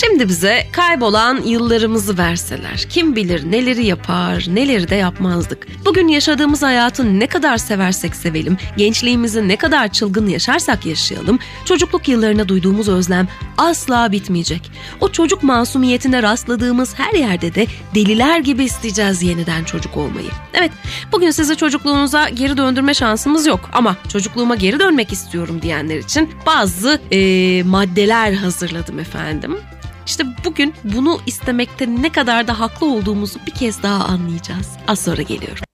Şimdi bize kaybolan yıllarımızı verseler, kim bilir neleri yapar, neleri de yapmazdık. Bugün yaşadığımız hayatı ne kadar seversek sevelim, gençliğimizi ne kadar çılgın yaşarsak yaşayalım, çocukluk yıllarına duyduğumuz özlem asla bitmeyecek. O çocuk masumiyetine rastladığımız her yerde de deliler gibi isteyeceğiz yeniden çocuk olmayı. Evet, bugün sizi çocukluğunuza geri döndürme şansımız yok ama çocukluğuma geri dönmek istiyorum diyenler için bazı maddeler hazırladım efendim. İşte bugün bunu istemekte ne kadar da haklı olduğumuzu bir kez daha anlayacağız. Az sonra geliyorum.